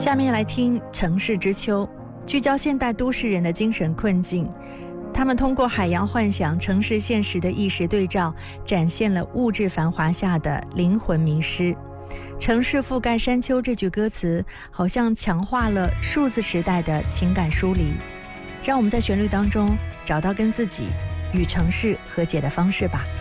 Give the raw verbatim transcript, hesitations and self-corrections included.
下面来听《城市之秋》，聚焦现代都市人的精神困境。他们通过海洋幻想、城市现实的意识对照，展现了物质繁华下的灵魂迷失。城市覆盖山丘这句歌词，好像强化了数字时代的情感疏离。让我们在旋律当中找到跟自己与城市和解的方式吧。